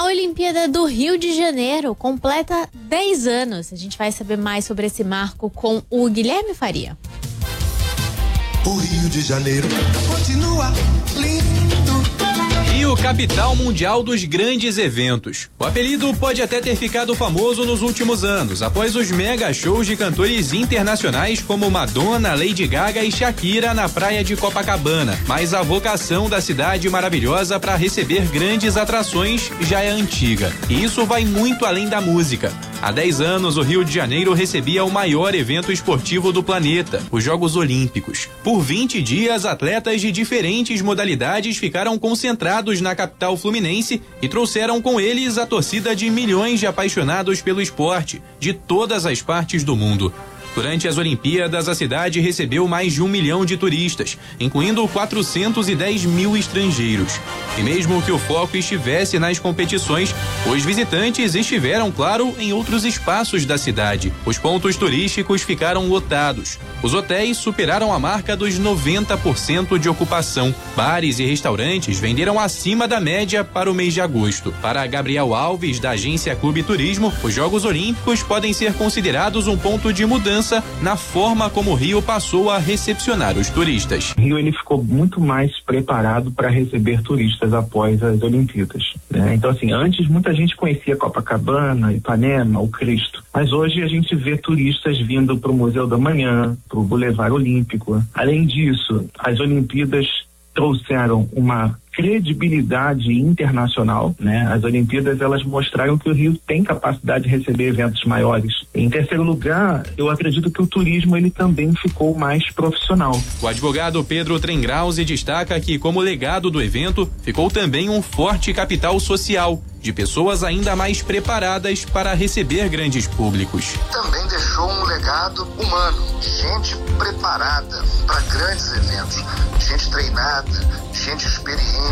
Olimpíada do Rio de Janeiro completa 10 anos. A gente vai saber mais sobre esse marco com o Guilherme Faria. O Rio de Janeiro continua lindo. Rio, capital mundial dos grandes eventos. O apelido pode até ter ficado famoso nos últimos anos, após os mega shows de cantores internacionais como Madonna, Lady Gaga e Shakira na praia de Copacabana. Mas a vocação da cidade maravilhosa para receber grandes atrações já é antiga. E isso vai muito além da música. Há 10 anos, o Rio de Janeiro recebia o maior evento esportivo do planeta, os Jogos Olímpicos. Por 20 dias, atletas de diferentes modalidades ficaram concentrados na capital fluminense e trouxeram com eles a torcida de milhões de apaixonados pelo esporte, de todas as partes do mundo. Durante as Olimpíadas, a cidade recebeu mais de 1 milhão de turistas, incluindo 410 mil estrangeiros. E mesmo que o foco estivesse nas competições, os visitantes estiveram, claro, em outros espaços da cidade. Os pontos turísticos ficaram lotados. Os hotéis superaram a marca dos 90% de ocupação. Bares e restaurantes venderam acima da média para o mês de agosto. Para Gabriel Alves, da agência Clube Turismo, os Jogos Olímpicos podem ser considerados um ponto de mudança na forma como o Rio passou a recepcionar os turistas. O Rio ele ficou muito mais preparado para receber turistas após as Olimpíadas, né? Então assim, antes muita gente conhecia Copacabana, Ipanema, o Cristo, mas hoje a gente vê turistas vindo para o Museu da Manhã, para o Boulevard Olímpico. Além disso, as Olimpíadas trouxeram uma credibilidade internacional, né? As Olimpíadas, elas mostraram que o Rio tem capacidade de receber eventos maiores. Em terceiro lugar, eu acredito que o turismo, ele também ficou mais profissional. O advogado Pedro Trengrause destaca que, como legado do evento, ficou também um forte capital social, de pessoas ainda mais preparadas para receber grandes públicos. Também deixou um legado humano, gente preparada para grandes eventos, gente treinada, gente experiente,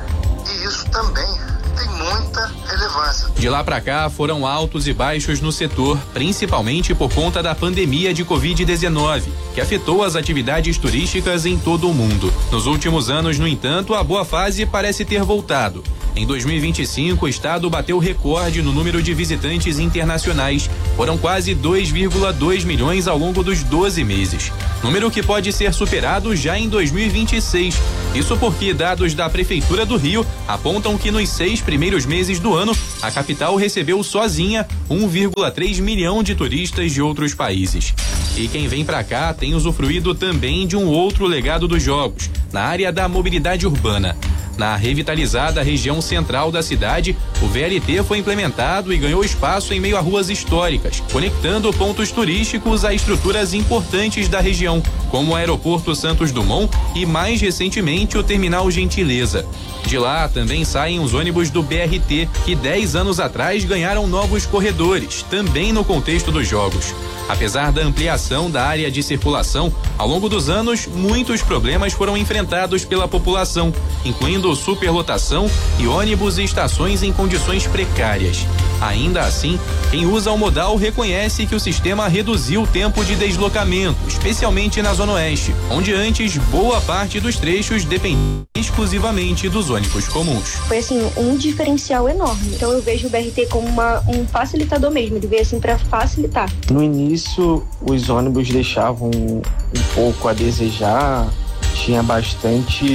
e isso também tem muita relevância. De lá para cá foram altos e baixos no setor, principalmente por conta da pandemia de Covid-19, que afetou as atividades turísticas em todo o mundo. Nos últimos anos, no entanto, a boa fase parece ter voltado. Em 2025, o estado bateu recorde no número de visitantes internacionais. Foram quase 2,2 milhões ao longo dos 12 meses. Número que pode ser superado já em 2026. Isso porque dados da Prefeitura do Rio apontam que nos 6 primeiros meses do ano, a capital recebeu sozinha 1,3 milhão de turistas de outros países. E quem vem pra cá tem usufruído também de um outro legado dos Jogos, na área da mobilidade urbana. Na revitalizada região central da cidade, o VLT foi implementado e ganhou espaço em meio a ruas históricas, conectando pontos turísticos a estruturas importantes da região, como o Aeroporto Santos Dumont e, mais recentemente, o Terminal Gentileza. De lá também saem os ônibus do BRT, que 10 anos atrás ganharam novos corredores, também no contexto dos Jogos. Apesar da ampliação da área de circulação, ao longo dos anos, muitos problemas foram enfrentados pela população, incluindo superlotação e ônibus e estações em condições precárias. Ainda assim, quem usa o modal reconhece que o sistema reduziu o tempo de deslocamento, especialmente na Zona Oeste, onde antes boa parte dos trechos dependia exclusivamente dos ônibus comuns. Foi assim, um diferencial enorme. Então eu vejo o BRT como um facilitador mesmo, ele veio assim para facilitar. No início, os ônibus deixavam um pouco a desejar, tinha bastante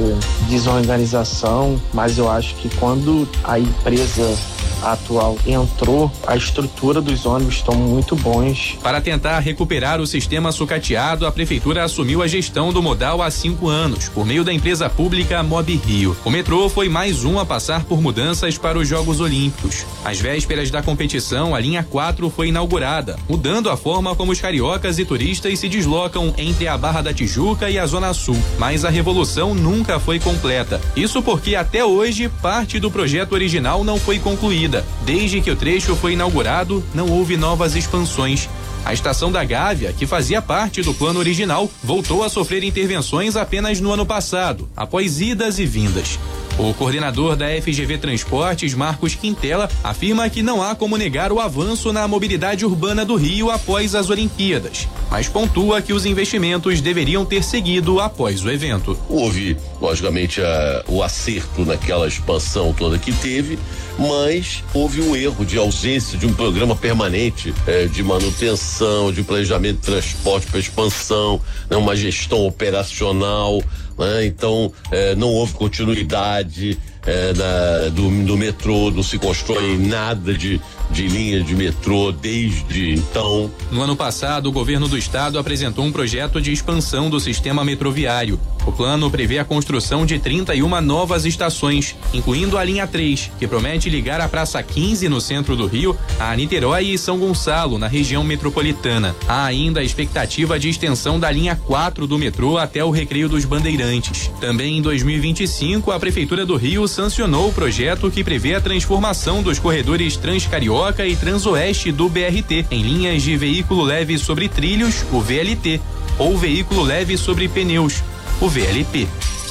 desorganização, mas eu acho que quando a empresa atual entrou, a estrutura dos ônibus estão muito bons. Para tentar recuperar o sistema sucateado, a prefeitura assumiu a gestão do modal há 5 anos, por meio da empresa pública Mob Rio. O metrô foi mais um a passar por mudanças para os Jogos Olímpicos. Às vésperas da competição, a linha 4 foi inaugurada, mudando a forma como os cariocas e turistas se deslocam entre a Barra da Tijuca e a Zona Sul. Mas a revolução nunca foi completa. Isso porque até hoje parte do projeto original não foi concluída. Desde que o trecho foi inaugurado, não houve novas expansões. A estação da Gávea, que fazia parte do plano original, voltou a sofrer intervenções apenas no ano passado, após idas e vindas. O coordenador da FGV Transportes, Marcos Quintela, afirma que não há como negar o avanço na mobilidade urbana do Rio após as Olimpíadas, mas pontua que os investimentos deveriam ter seguido após o evento. Houve logicamente, o acerto naquela expansão toda que teve, mas houve um erro de ausência de um programa permanente de manutenção, de planejamento de transporte para expansão, né, uma gestão operacional, né, então não houve continuidade do metrô, não se constrói nada de linha de metrô desde então. No ano passado, o governo do estado apresentou um projeto de expansão do sistema metroviário. O plano prevê a construção de 31 novas estações, incluindo a linha 3, que promete ligar a Praça 15, no centro do Rio, a Niterói e São Gonçalo, na região metropolitana. Há ainda a expectativa de extensão da linha 4 do metrô até o Recreio dos Bandeirantes. Também em 2025, a Prefeitura do Rio sancionou o projeto que prevê a transformação dos corredores Transcarioca e Transoeste do BRT em linhas de veículo leve sobre trilhos, o VLT, ou veículo leve sobre pneus, o VLP.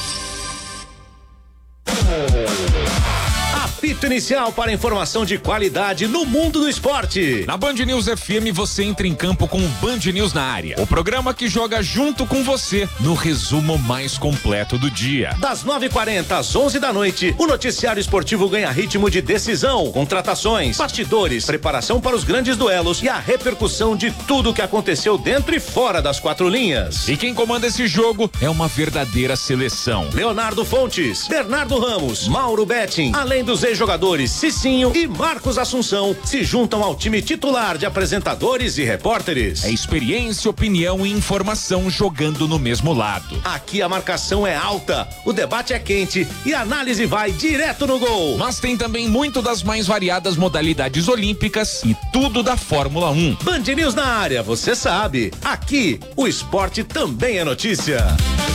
Apito inicial para informação de qualidade no mundo do esporte. Na Band News FM você entra em campo com o Band News na área. O programa que joga junto com você no resumo mais completo do dia. Das 9h40 às 11 da noite, o noticiário esportivo ganha ritmo de decisão, contratações, bastidores, preparação para os grandes duelos e a repercussão de tudo o que aconteceu dentro e fora das quatro linhas. E quem comanda esse jogo é uma verdadeira seleção. Leonardo Fontes, Bernardo Ramos, Mauro Betting, além dos ex-jogadores Cicinho e Marcos Assunção, se juntam ao time titular de apresentadores e repórteres. É experiência, opinião e informação jogando no mesmo lado. Aqui a marcação é alta, o debate é quente e a análise vai direto no gol. Mas tem também muito das mais variadas modalidades olímpicas e tudo da Fórmula 1. Band News na área, você sabe. Aqui, o esporte também é notícia.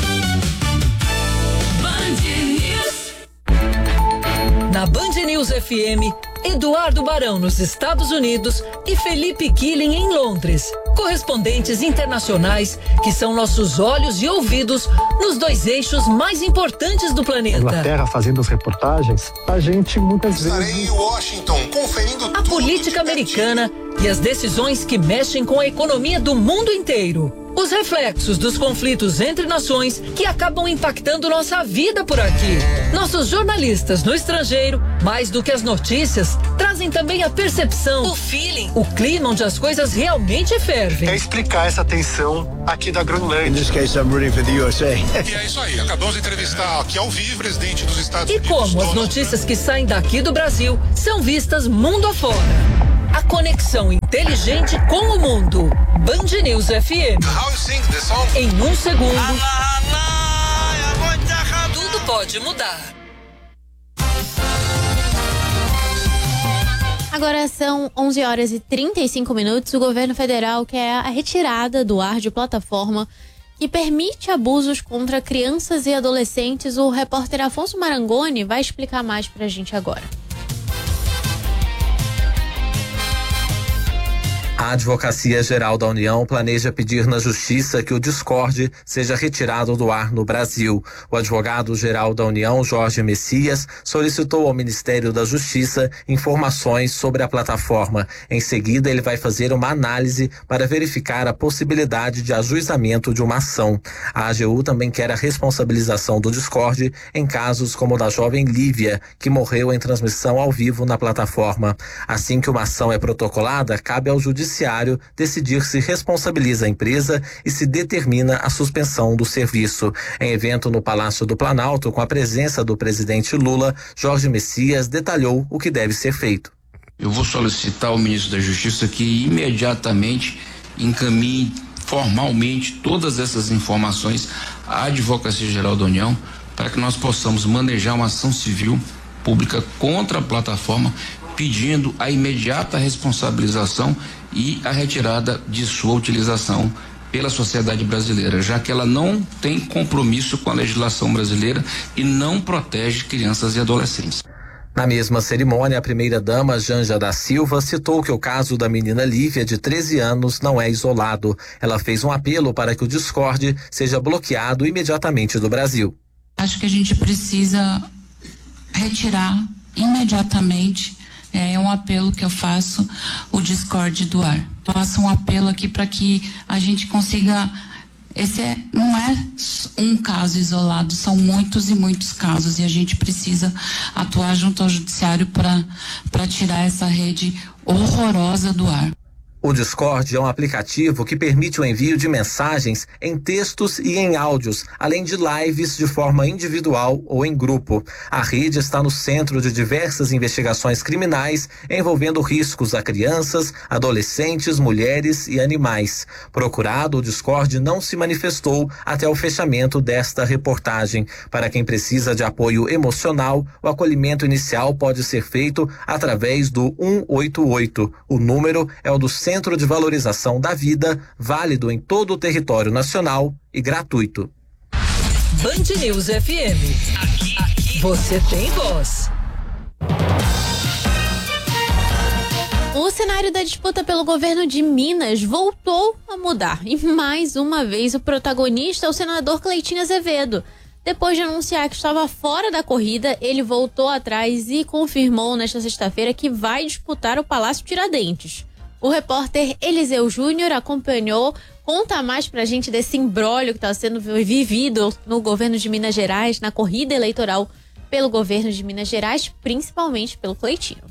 Na Band News FM, Eduardo Barão nos Estados Unidos e Felipe Killing em Londres. Correspondentes internacionais que são nossos olhos e ouvidos nos dois eixos mais importantes do planeta. Inglaterra fazendo as reportagens, a gente muitas vezes... Estarei em Washington conferindo a política americana e as decisões que mexem com a economia do mundo inteiro. Os reflexos dos conflitos entre nações que acabam impactando nossa vida por aqui. Nossos jornalistas no estrangeiro, mais do que as notícias, trazem também a percepção, o feeling, o clima onde as coisas realmente fervem. É explicar essa tensão aqui da Groenlândia. In this case, I'm rooting for the USA. E é isso aí, acabamos de entrevistar aqui ao vivo o presidente dos Estados Unidos. E como as notícias que saem daqui do Brasil são vistas mundo afora. A conexão inteligente com o mundo. Band News FM. How you sing the song? Em um segundo, tudo pode mudar. Agora são 11h35. O governo federal quer a retirada do ar de plataforma que permite abusos contra crianças e adolescentes. O repórter Afonso Marangoni vai explicar mais pra gente agora. A Advocacia Geral da União planeja pedir na Justiça que o Discord seja retirado do ar no Brasil. O advogado-geral da União, Jorge Messias, solicitou ao Ministério da Justiça informações sobre a plataforma. Em seguida, ele vai fazer uma análise para verificar a possibilidade de ajuizamento de uma ação. A AGU também quer a responsabilização do Discord em casos como o da jovem Lívia, que morreu em transmissão ao vivo na plataforma. Assim que uma ação é protocolada, cabe ao Judiciário decidir se responsabiliza a empresa e se determina a suspensão do serviço. Em evento no Palácio do Planalto, com a presença do presidente Lula, Jorge Messias detalhou o que deve ser feito. Eu vou solicitar ao ministro da Justiça que imediatamente encaminhe formalmente todas essas informações à Advocacia Geral da União para que nós possamos manejar uma ação civil pública contra a plataforma, pedindo a imediata responsabilização e a retirada de sua utilização pela sociedade brasileira, já que ela não tem compromisso com a legislação brasileira e não protege crianças e adolescentes. Na mesma cerimônia, a primeira-dama Janja da Silva citou que o caso da menina Lívia, de 13 anos, não é isolado. Ela fez um apelo para que o Discord seja bloqueado imediatamente do Brasil. Acho que a gente precisa retirar imediatamente. É um apelo que eu faço, o Discord do ar. Faço um apelo aqui para que a gente consiga Esse não é um caso isolado, são muitos e muitos casos, e a gente precisa atuar junto ao judiciário para tirar essa rede horrorosa do ar. O Discord é um aplicativo que permite o envio de mensagens em textos e em áudios, além de lives de forma individual ou em grupo. A rede está no centro de diversas investigações criminais envolvendo riscos a crianças, adolescentes, mulheres e animais. Procurado, o Discord não se manifestou até o fechamento desta reportagem. Para quem precisa de apoio emocional, o acolhimento inicial pode ser feito através do 188. O número é o do Centro de Valorização da Vida, válido em todo o território nacional e gratuito. Band News FM. Aqui você tem voz. O cenário da disputa pelo governo de Minas voltou a mudar. E mais uma vez o protagonista é o senador Cleitinho Azevedo. Depois de anunciar que estava fora da corrida, ele voltou atrás e confirmou nesta sexta-feira que vai disputar o Palácio Tiradentes. O repórter Eliseu Júnior acompanhou, conta mais pra gente desse imbróglio que está sendo vivido no governo de Minas Gerais, na corrida eleitoral pelo governo de Minas Gerais, principalmente pelo Cleitinho.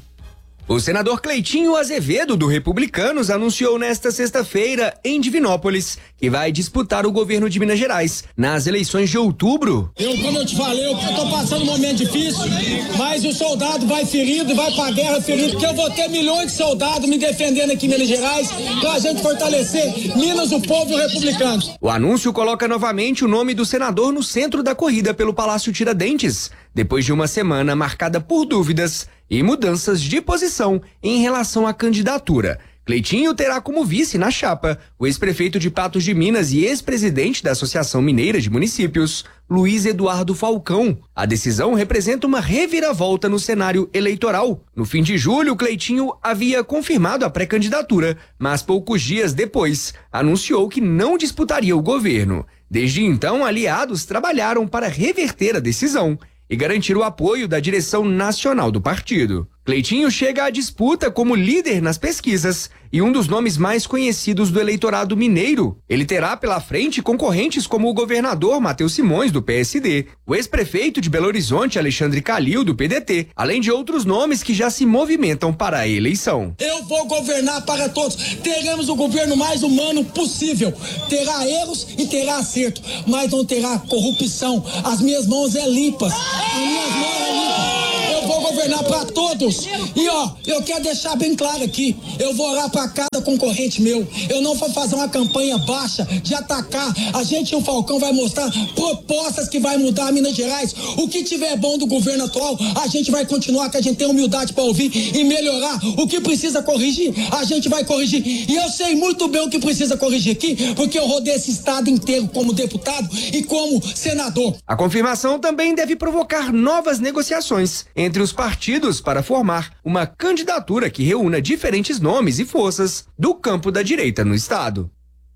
O senador Cleitinho Azevedo, do Republicanos, anunciou nesta sexta-feira, em Divinópolis, que vai disputar o governo de Minas Gerais nas eleições de outubro. Como eu te falei, eu tô passando um momento difícil, mas o soldado vai ferido e vai pra guerra ferido, porque eu vou ter milhões de soldados me defendendo aqui em Minas Gerais, pra gente fortalecer Minas, o povo e os republicanos. O anúncio coloca novamente o nome do senador no centro da corrida pelo Palácio Tiradentes, depois de uma semana marcada por dúvidas e mudanças de posição em relação à candidatura. Cleitinho terá como vice na chapa o ex-prefeito de Patos de Minas e ex-presidente da Associação Mineira de Municípios, Luiz Eduardo Falcão. A decisão representa uma reviravolta no cenário eleitoral. No fim de julho, Cleitinho havia confirmado a pré-candidatura, mas poucos dias depois anunciou que não disputaria o governo. Desde então, aliados trabalharam para reverter a decisão e garantir o apoio da direção nacional do partido. Cleitinho chega à disputa como líder nas pesquisas e um dos nomes mais conhecidos do eleitorado mineiro. Ele terá pela frente concorrentes como o governador Matheus Simões, do PSD, o ex-prefeito de Belo Horizonte, Alexandre Calil, do PDT, além de outros nomes que já se movimentam para a eleição. Eu vou governar para todos. Teremos o governo mais humano possível. Terá erros e terá acerto, mas não terá corrupção. As minhas mãos é limpas. As minhas mãos é limpas. Eu vou governar para todos. E eu quero deixar bem claro aqui, eu vou orar para cada concorrente meu. Eu não vou fazer uma campanha baixa de atacar. A gente e o Falcão vai mostrar propostas que vai mudar Minas Gerais. O que tiver bom do governo atual, a gente vai continuar, que a gente tem humildade para ouvir e melhorar. O que precisa corrigir, a gente vai corrigir. E eu sei muito bem o que precisa corrigir aqui, porque eu rodei esse estado inteiro como deputado e como senador. A confirmação também deve provocar novas negociações entre os partidos para formar uma candidatura que reúna diferentes nomes e forças do campo da direita no estado.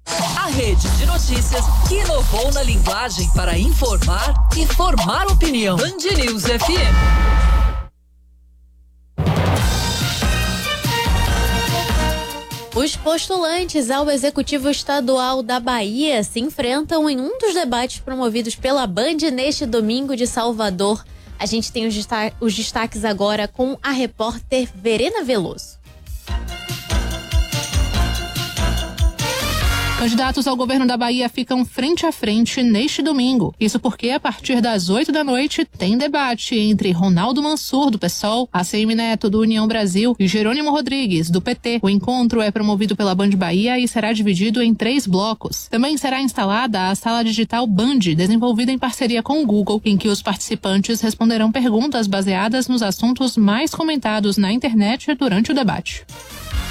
A rede de notícias que inovou na linguagem para informar e formar opinião. Band News FM. Os postulantes ao Executivo Estadual da Bahia se enfrentam em um dos debates promovidos pela Band neste domingo de Salvador. A gente tem os destaques agora com a repórter Verena Veloso. Candidatos ao governo da Bahia ficam frente a frente neste domingo. Isso porque, a partir das 8 da noite, tem debate entre Ronaldo Mansur, do PSOL, ACM Neto, do União Brasil, e Jerônimo Rodrigues, do PT. O encontro é promovido pela Band Bahia e será dividido em 3 blocos. Também será instalada a sala digital Band, desenvolvida em parceria com o Google, em que os participantes responderão perguntas baseadas nos assuntos mais comentados na internet durante o debate.